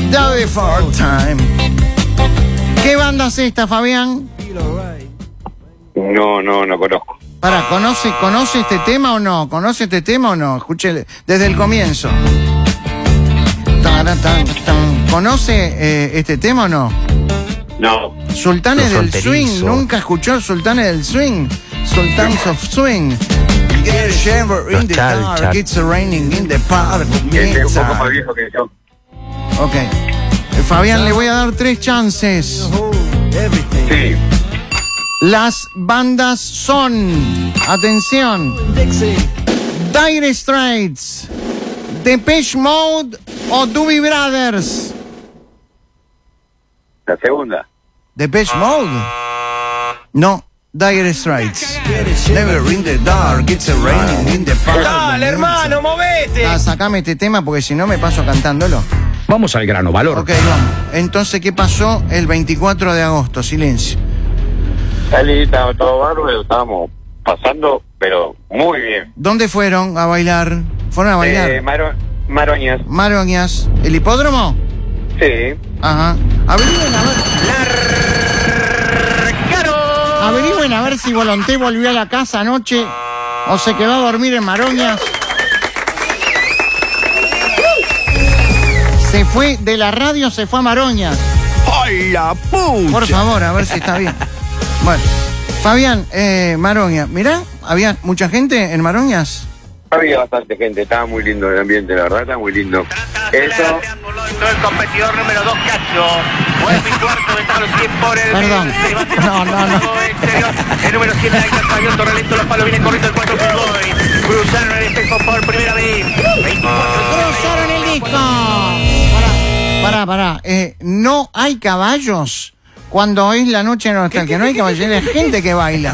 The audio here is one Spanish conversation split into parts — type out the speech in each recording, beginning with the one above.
The Before Time. ¿Qué banda es esta, Fabián? No conozco. ¿Conoce este tema o no? ¿Conoce este tema o no? Escuche desde el comienzo. ¿Conoce este tema o no? No. Sultanes del Swing. ¿Nunca escuchó Sultanes del Swing? Sultans of Swing. Get a shiver in the dark, it's raining in the park. Es un poco más viejo que yo. Ok. Fabián, le voy a dar 3 chances. Sí. Las bandas son, atención, Dire Straits, Depeche Mode o Doobie Brothers. La segunda. Depeche Mode. No, Dire Straits. Never in the dark, it's raining in the park. Dale, hermano, movete. Sacame este tema porque si no me paso cantándolo. Vamos al grano, Valor. Ok, vamos. Entonces, ¿qué pasó el 24 de agosto? Silencio. Salí, estaba todo bárbaro, estábamos pasando, pero muy bien. ¿Dónde fueron a bailar? ¿Fueron a bailar? Maroñas. Maroñas. ¿El hipódromo? Sí. Ajá. Averigüen a ver si Volonté volvió a la casa anoche o se quedó a dormir en Maroñas. Se fue de la radio, se fue a Maroñas. ¡Ay, la pucha! Por favor, a ver si está bien. Bueno, Fabián, Maroñas. Mirá, ¿había mucha gente en Maroñas? Había bastante gente, estaba muy lindo el ambiente, la verdad, estaba muy lindo. Eso. El competidor número 2, Cacho. Vuelve y cuarto, ventaja los 100 por el. Perdón. No. Exterior. El número 7, Aitor Fabián Torrelento, los palos vienen corriendo el 4 Fulboy. Cruzaron el espejo por primera vez. Cruzaron el disco. Pará. No hay caballos cuando es la noche de nostalgia. No hay caballos, hay gente que baila.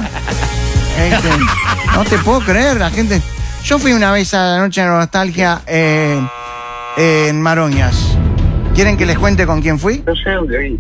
No te puedo creer, la gente. Yo fui una vez a la noche de nostalgia en Maroñas. ¿Quieren que les cuente con quién fui? No sé dónde vi.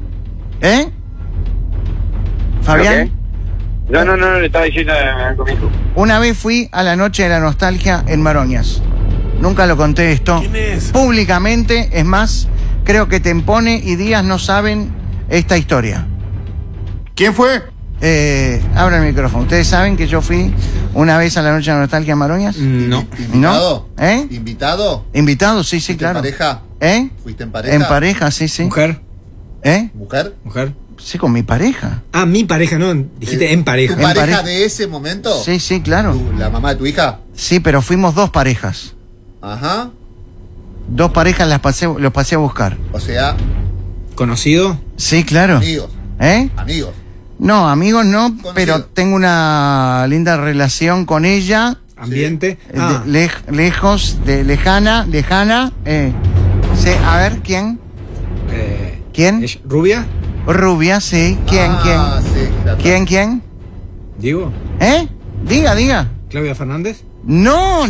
¿Fabián? No, le estaba diciendo con mi hijo. Una vez fui a la noche de la nostalgia en Maroñas. Nunca lo conté esto. ¿Quién es? Públicamente, es más, creo que Tempone y Díaz no saben esta historia. ¿Quién fue? Abra el micrófono. ¿Ustedes saben que yo fui una vez a la noche de la nostalgia en Maroñas? No. ¿Invitado? ¿No? ¿Invitado? ¿Invitado? Sí, ¿En claro. pareja? ¿Fuiste en pareja? En pareja, sí. ¿Mujer? ¿Mujer? Sí, con mi pareja. Ah, mi pareja, no. Dijiste en pareja. ¿Tu pareja de ese momento? Sí, claro. ¿La mamá de tu hija? Sí, pero fuimos 2 parejas. Ajá. 2 parejas los pasé a buscar. O sea, ¿Conocido? Sí, claro. amigos. Amigos. No, amigos no, Conocido. pero tengo una linda relación con ella. Ambiente. Lejana. Sí, a ver, ¿quién? ¿Quién? ¿Es rubia? Rubia, sí. ¿Quién? Sí, claro. ¿Quién? ¿Digo? Diga. ¿Claudia Fernández? No.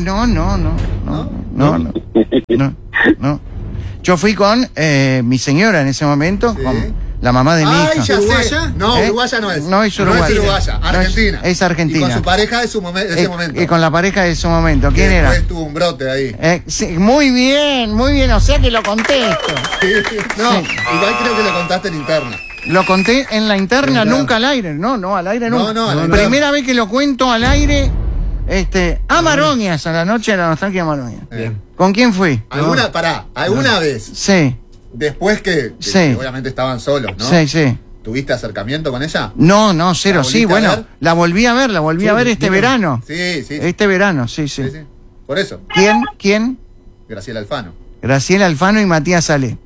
Yo fui con mi señora en ese momento, Sí. con la mamá de mi hija. Ya ¿Uruguaya? sé. No, uruguaya no es. No es uruguaya. No es uruguaya, Argentina. Es argentina. Y con su pareja de ese momento. Y con la pareja de su momento. ¿Quién era? Después tuvo un brote ahí. Sí, muy bien. O sea que lo contesto. No, Sí. igual creo que lo contaste en interna. Lo conté en la interna, Interna. nunca al aire. No, al aire nunca. No, al aire. Primera vez que lo cuento al aire, a Maroñas, a la noche de la nostalgia de Maroñas. Bien. ¿Con quién fui? ¿Alguna vez? Sí. Después que Sí. obviamente estaban solos, ¿no? Sí. ¿Tuviste acercamiento con ella? No, cero. ¿La Sí, volviste a bueno, ver? la volví a ver este verano. Sí. Este verano, sí. Sí. Por eso, ¿Quién? Graciela Alfano. Graciela Alfano y Matías Ale.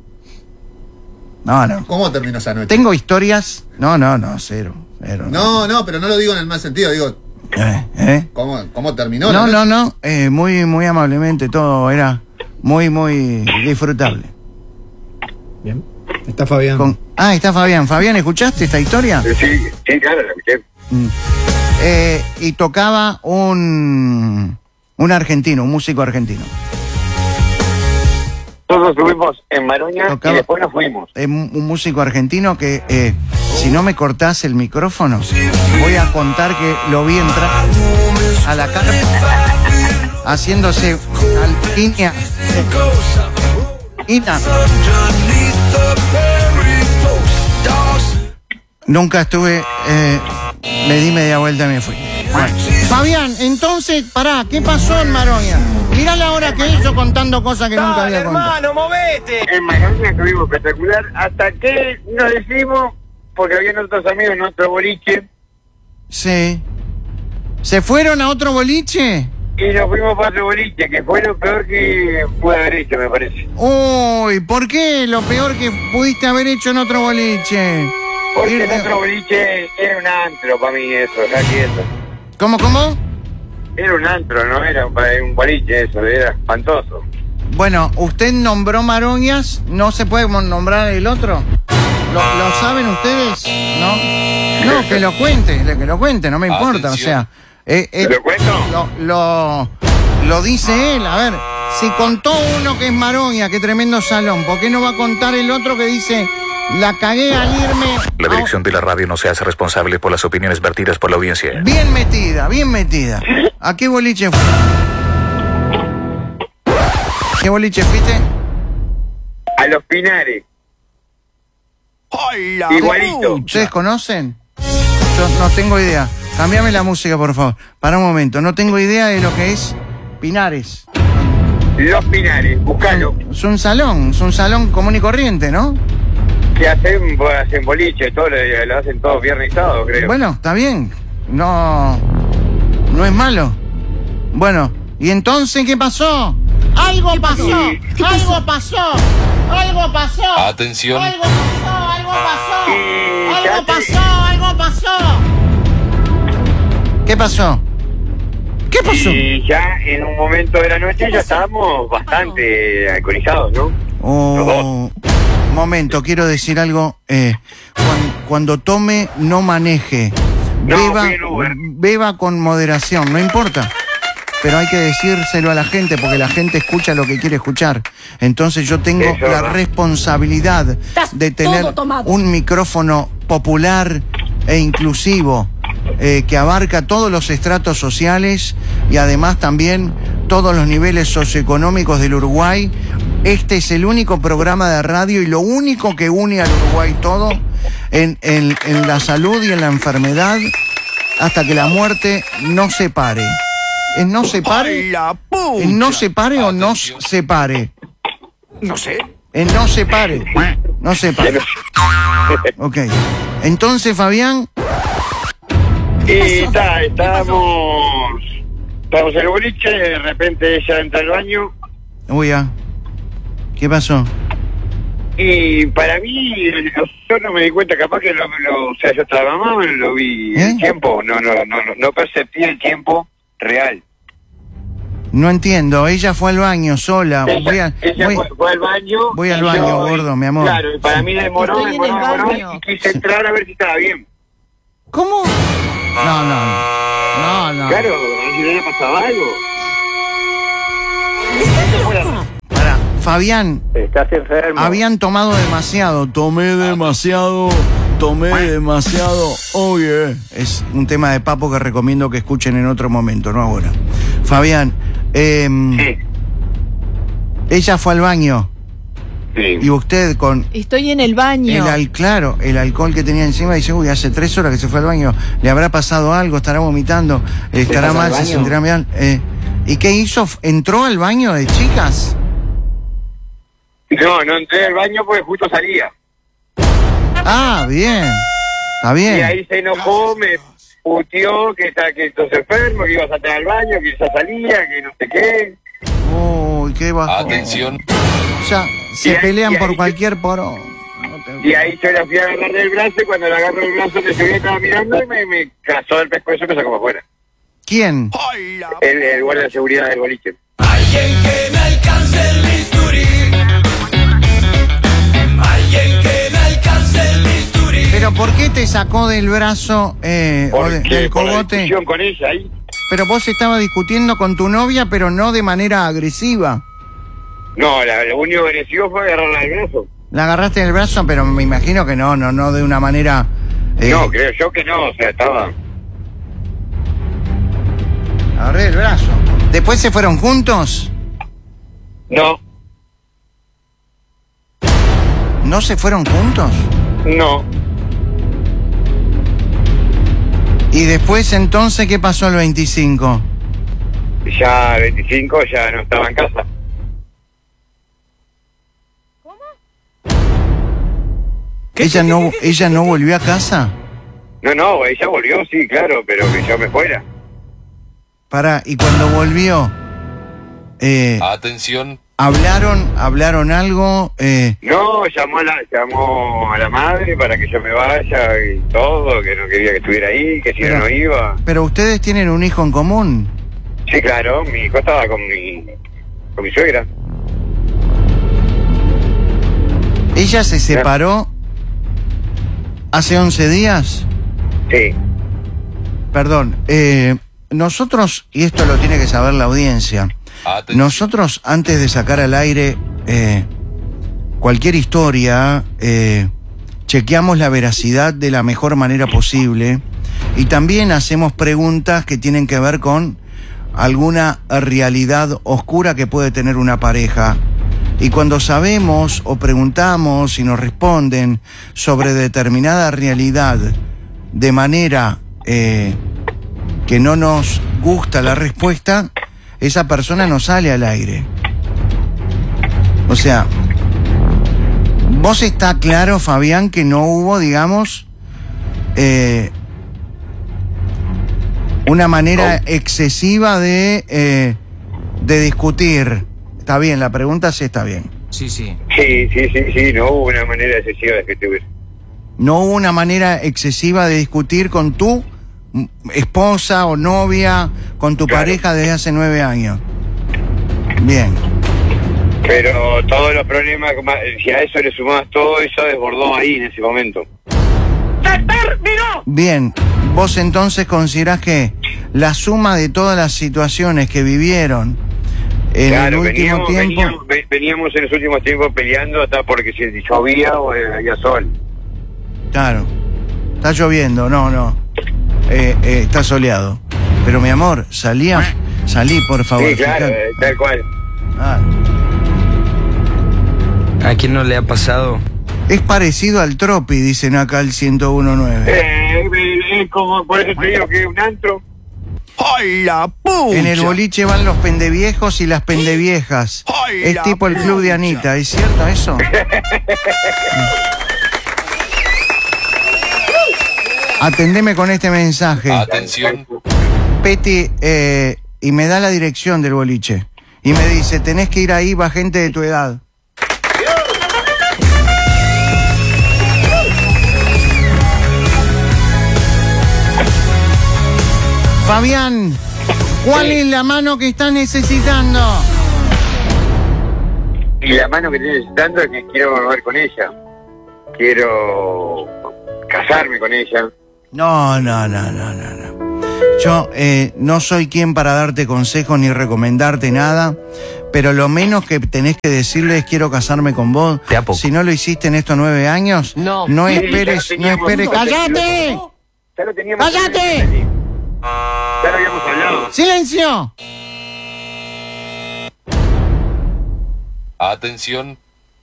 No. ¿Cómo terminó esa noche? Tengo historias. No, cero. No, pero no lo digo en el mal sentido, digo, ¿cómo terminó? No. Muy amablemente todo era muy disfrutable. Bien. Está Fabián. Está Fabián. Fabián, ¿escuchaste esta historia? Sí, claro, la escuché. Y tocaba un argentino, un músico argentino. Todos estuvimos en Maroña Tocaba- y después nos fuimos. Un músico argentino que, si no me cortás el micrófono, voy a contar que lo vi entrar a la carpa haciéndose alquimia Nunca estuve, le di media vuelta y me fui. Bueno. Fabián, entonces, pará, ¿qué pasó en Maroña? Mirá la hora que hizo contando cosas que nunca había contado. hermano, movete. En Maroña estuvimos espectacular hasta que nos decimos, porque habían otros amigos en otro boliche, Sí. ¿Se fueron a otro boliche? y nos fuimos para otro boliche, que fue lo peor que pude haber hecho, me parece. Uy, ¿por qué lo peor que pudiste haber hecho en otro boliche? Porque Ir- el otro boliche era un antro para mí eso, aquí eso. ¿Cómo? Era un antro, no era un boliche eso, era espantoso. Bueno, usted nombró Maroñas, ¿no se puede nombrar el otro? ¿Lo saben ustedes? ¿No? No, que lo cuente, no me importa, o sea... ¿Lo cuento? Lo dice él, a ver, si contó uno que es Maroña, qué tremendo salón, ¿por qué no va a contar el otro que dice, la cagué al irme? La dirección de la radio no se hace responsable por las opiniones vertidas por la audiencia. Bien metida. ¿A qué boliche fue? ¿Qué boliche fuiste? A los Pinares. ¡Hola, Igualito. ¿Ustedes conocen? Yo no tengo idea. Cambiame la música, por favor. Para un momento, no tengo idea de lo que es Pinares. Los Pinares, buscalo. Es un salón común y corriente, ¿no? Que hacen boliche, todo lo hacen todos viernes y sábado, creo. Bueno, está bien. No es malo. Bueno, ¿y entonces qué pasó? ¡Algo pasó! Atención. ¡Algo pasó! ¿Qué pasó? Y ya en un momento de la noche ya estábamos bastante alcoholizados, ¿no? Momento, quiero decir algo. Cuando tome, no maneje. No, fui en Uber. Beba con moderación, no importa. Pero hay que decírselo a la gente porque la gente escucha lo que quiere escuchar. Entonces yo tengo Eso, la ¿no? responsabilidad de tener un micrófono popular e inclusivo que abarca todos los estratos sociales y además también todos los niveles socioeconómicos del Uruguay. Este es el único programa de radio y lo único que une al Uruguay todo en la salud y en la enfermedad hasta que la muerte nos separe. ¿Es no separe? ¡Hola, pucha! ¿Es no separe o nos separe? No sé. Es no separe. No separe. Ok. Entonces, Fabián, Y estábamos en el boliche, de repente ella entra al baño uy, ¿qué pasó? y para mí, yo no me di cuenta, capaz que o sea, yo estaba mamá, lo vi el tiempo, no perceptí el tiempo real. No entiendo. Ella fue al baño sola. Ella fue al baño. Voy al y baño, yo- gordo, mi amor. Claro, y para mí demoró y quise entrar a ver si estaba bien. ¿Cómo? No. Claro, a si le había pasado algo. Pará, Fabián, Estás enfermo. habían tomado demasiado. Tomé demasiado. Oye. Es un tema de papo que recomiendo que escuchen en otro momento, no ahora. Fabián, Sí. ella fue al baño Sí. y usted con Estoy en el baño. el alcohol que tenía encima dice, uy, hace 3 horas que se fue al baño, le habrá pasado algo, estará vomitando, estará pasó mal, al se baño? sentirá mal. ¿Y qué hizo? ¿Entró al baño de chicas? No entré al baño porque justo salía. Ah, bien. Está bien. Y ahí se enojó, me puteó que estás enfermo, que ibas a entrar al baño, que ya salía, que no sé qué. Uy, qué bajo. Atención. Ya, se Y ahí- pelean y por ahí- cualquier poro. Y ahí yo la fui a agarrar del brazo y cuando la agarro del brazo que se veía estaba mirando y me cazó el pescuezo y me sacó para afuera. ¿Quién? ¡Hola! El guardia de seguridad del boliche. Alguien que me alcance el bisturí. Alguien que me alcance el bisturí. ¿Pero por qué te sacó del brazo o del Por la cogote? discusión con ella ahí. Pero vos estabas discutiendo con tu novia, pero no de manera agresiva. No, lo único agresivo fue agarrarla del brazo. La agarraste del brazo, pero me imagino que no de una manera... No, creo yo que no, o sea, estaba... Agarré el brazo. ¿Después se fueron juntos? No, ¿No se fueron juntos? No. ¿Y después entonces qué pasó el 25? Ya el 25 ya no estaba en casa. ¿Ella no volvió a casa? No, ella volvió, sí, claro, pero que yo me fuera. Pará, y cuando volvió, Atención. ¿hablaron algo? No, llamó a la madre para que yo me vaya y todo, que no quería que estuviera ahí, que si no iba. Pero ustedes tienen un hijo en común. Sí, claro, mi hijo estaba con mi suegra. ¿Ella se separó hace 11 días? Sí. Perdón, nosotros, y esto lo tiene que saber la audiencia, nosotros antes de sacar al aire cualquier historia, chequeamos la veracidad de la mejor manera posible y también hacemos preguntas que tienen que ver con alguna realidad oscura que puede tener una pareja. Y cuando sabemos o preguntamos y nos responden sobre determinada realidad de manera que no nos gusta la respuesta, esa persona no sale al aire. O sea, vos está claro, Fabián, que no hubo, digamos, una manera excesiva de discutir. Está bien, la pregunta sí está bien. Sí, no hubo una manera excesiva de discutir. No hubo una manera excesiva de discutir con tu esposa o novia, con tu pareja desde hace 9 años. Bien. Pero todos los problemas, si a eso le sumabas todo, eso desbordó ahí en ese momento. ¡Se terminó! Bien, vos entonces considerás que la suma de todas las situaciones que vivieron en el último tiempo... Veníamos en los últimos tiempos peleando hasta porque si llovía o había sol. Claro, está lloviendo, no. Está soleado. Pero mi amor, salí, por favor. Sí, claro, tal cual. ¿A quién no le ha pasado? Es parecido al Tropi, dicen acá el 101.9. Como por eso te digo que es un antro. ¡Ay, la pucha! En el boliche van los pendeviejos y las pendeviejas. ¡Ay, Es la tipo el club de Anita, ¿es cierto eso? Atendeme con este mensaje. Atención. Peti, y me da la dirección del boliche. Y me dice, tenés que ir ahí, va gente de tu edad. Fabián, ¿cuál es la mano que estás necesitando? Y la mano que estoy necesitando es que quiero volver con ella. Quiero casarme con ella. No. Yo no soy quien para darte consejos ni recomendarte nada, pero lo menos que tenés que decirle es quiero casarme con vos. Si no lo hiciste en estos 9 años, no esperes. ¡Cállate! ¡Cállate! Ya lo habíamos hablado. ¡Silencio! Atención.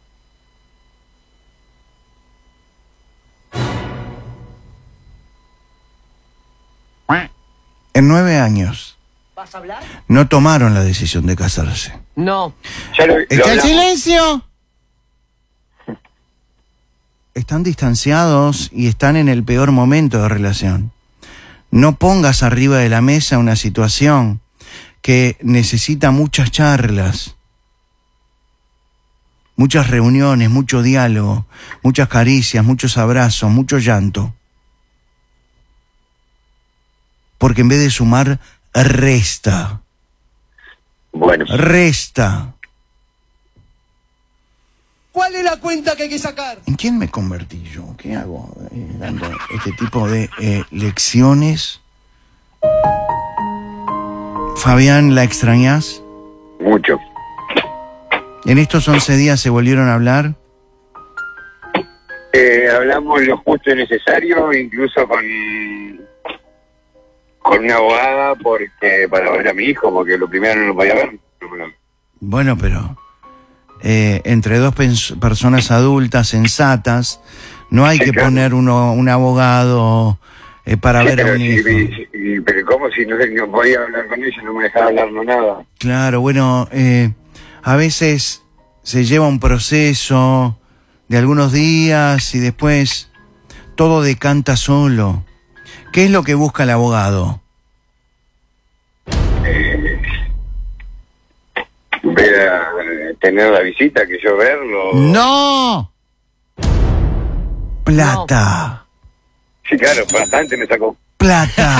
En 9 años no tomaron la decisión de casarse. No. ¡Está en silencio! Están distanciados y están en el peor momento de relación. No pongas arriba de la mesa una situación que necesita muchas charlas, muchas reuniones, mucho diálogo, muchas caricias, muchos abrazos, mucho llanto. Porque en vez de sumar, resta. Bueno. Resta. ¿Cuál es la cuenta que hay que sacar? ¿En quién me convertí yo? ¿Qué hago dando este tipo de lecciones? Fabián, ¿la extrañás? Mucho. ¿En estos 11 días se volvieron a hablar? Hablamos lo justo y necesario, incluso con una abogada para ver a mi hijo, porque lo primero no lo podía ver. Bueno, pero entre dos personas adultas, sensatas. No hay que poner un abogado para ver a un hijo. Pero ¿cómo si no podía hablar con ella, no me dejaba hablar nada? Claro, bueno, a veces se lleva un proceso de algunos días y después todo decanta solo. ¿Qué es lo que busca el abogado? Ver a tener la visita, que yo verlo. ¡No! Plata. Sí, claro, bastante me sacó. Plata.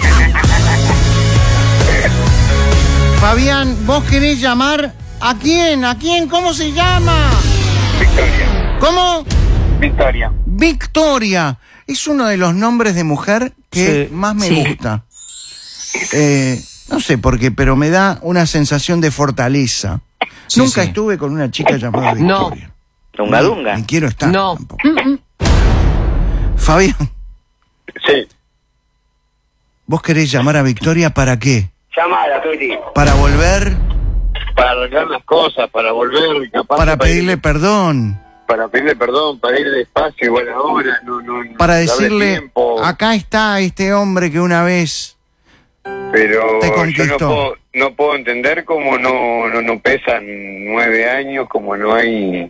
Fabián, ¿vos querés llamar a quién? ¿A quién? ¿Cómo se llama? Victoria. ¿Cómo? Victoria. Victoria. Es uno de los nombres de mujer que más me gusta. No sé por qué, pero me da una sensación de fortaleza. Nunca estuve con una chica llamada Victoria. Dunga dunga. Ni quiero estar tampoco. Fabián. Sí. ¿Vos querés llamar a Victoria para qué? Llamada, Tuti. ¿Para volver? Para arreglar las cosas, para volver, capaz. Para pedirle perdón. Para pedirle perdón, para ir despacio, igual ahora, para decirle, acá está este hombre que una vez pero te conquistó. Yo no puedo entender cómo no pesan 9 años, como no hay...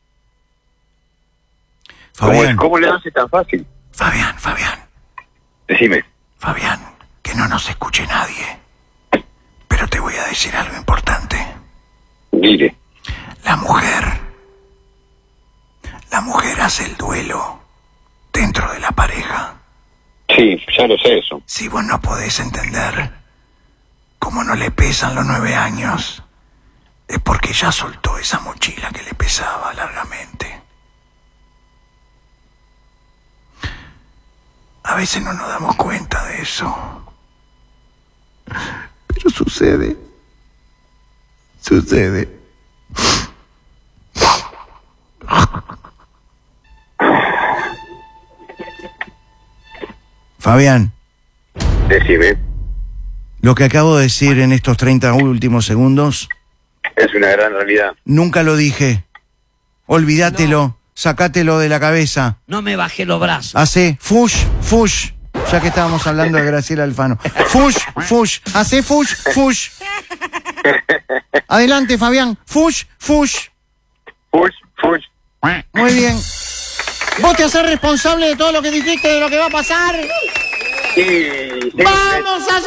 Fabián. ¿Cómo le hace tan fácil? Fabián. Decime. Fabián, que no nos escuche nadie. Pero te voy a decir algo importante. Mire. La mujer hace el duelo dentro de la pareja. Sí, ya lo sé eso. Si vos no podés entender cómo no le pesan los 9 años, es porque ya soltó esa mochila que le pesaba largamente. A veces no nos damos cuenta de eso. Pero sucede. Fabián. Decime. Lo que acabo de decir en estos 30 últimos segundos... Es una gran realidad. Nunca lo dije. Olvídatelo. No. Sacátelo de la cabeza. No me bajé los brazos. Hacé fush. Ya que estábamos hablando de Graciela Alfano. Fush. Hacé fush. Adelante, Fabián. Fush. Fush. Muy bien. ¿Vos te hacés responsable de todo lo que dijiste, de lo que va a pasar? Sí. ¡Vamos a